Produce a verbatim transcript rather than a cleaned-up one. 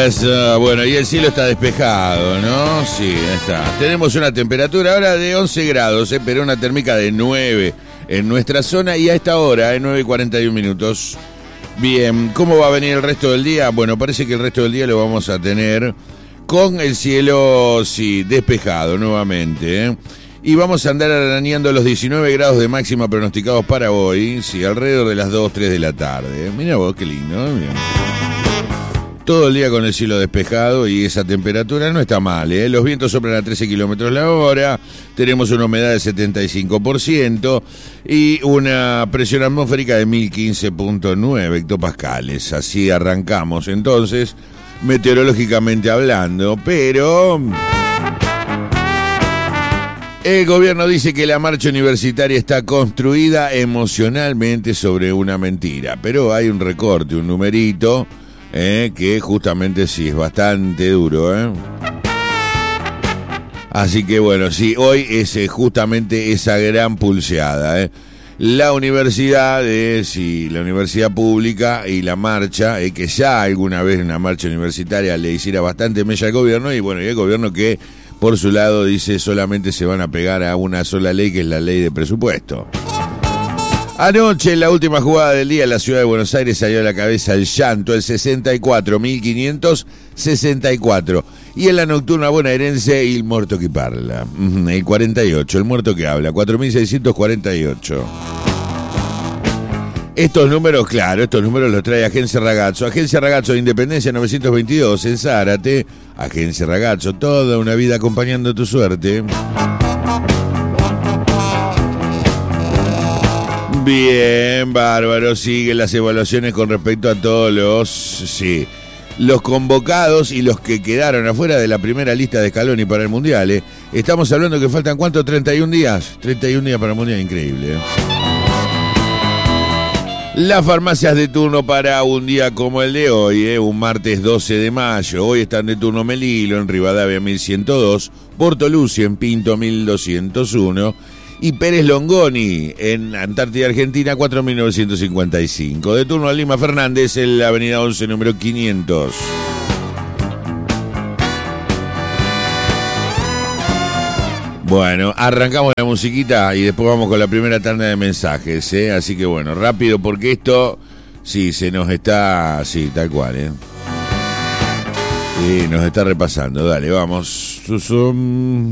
Eso, bueno, y el cielo está despejado, ¿no? Sí, ahí está. Tenemos una temperatura ahora de once grados, ¿eh? Pero una térmica de nueve en nuestra zona y a esta hora, ¿eh? nueve y cuarenta y un minutos. Bien, ¿cómo va a venir el resto del día? Bueno, parece que el resto del día lo vamos a tener con el cielo, sí, despejado nuevamente, ¿eh? Y vamos a andar arañando los diecinueve grados de máxima pronosticados para hoy, sí, alrededor de las dos, tres de la tarde. Mira vos, qué lindo, ¿no? Bien. Todo el día con el cielo despejado y esa temperatura no está mal, ¿eh? Los vientos soplan a trece kilómetros la hora, tenemos una humedad del setenta y cinco por ciento y una presión atmosférica de mil quince punto nueve hectopascales. Así arrancamos entonces, meteorológicamente hablando, pero el gobierno dice que la marcha universitaria está construida emocionalmente sobre una mentira, pero hay un recorte, un numerito, Eh, que justamente sí es bastante duro, ¿eh? Así que bueno, sí, hoy es eh, justamente esa gran pulseada, ¿eh? La universidad, eh, sí, la universidad pública y la marcha, eh, que ya alguna vez una marcha universitaria le hiciera bastante mella al gobierno, y bueno, y el gobierno que por su lado dice solamente se van a pegar a una sola ley, que es la ley de presupuesto. Anoche, en la última jugada del día, en la ciudad de Buenos Aires salió a la cabeza el llanto, el sesenta y cuatro mil quinientos sesenta y cuatro. Y en la nocturna bonaerense, il morto que parla, el cuarenta y ocho, el muerto que habla, cuatro mil seiscientos cuarenta y ocho. Estos números, claro, estos números los trae Agencia Ragazzo. Agencia Ragazzo de Independencia novecientos veintidós, en Zárate. Agencia Ragazzo, toda una vida acompañando tu suerte. Bien, bárbaro, siguen las evaluaciones con respecto a todos los, sí, los convocados y los que quedaron afuera de la primera lista de Scaloni para el Mundial, ¿eh? Estamos hablando que faltan, ¿cuánto? ¿treinta y un días? treinta y un días para el Mundial, increíble, ¿eh? Las farmacias de turno para un día como el de hoy, ¿eh? Un martes doce de mayo, hoy están de turno Melilo en Rivadavia mil ciento dos, Bortolucci en Pinto mil doscientos uno, y Pérez Longoni en Antártida Argentina cuatro mil novecientos cincuenta y cinco. De turno a Lima Fernández en la avenida once número quinientos. Bueno, arrancamos la musiquita y después vamos con la primera tanda de mensajes, ¿eh? Así que bueno, rápido porque esto sí se nos está, sí, tal cual, ¿eh? Sí, nos está repasando. Dale, vamos. Susum.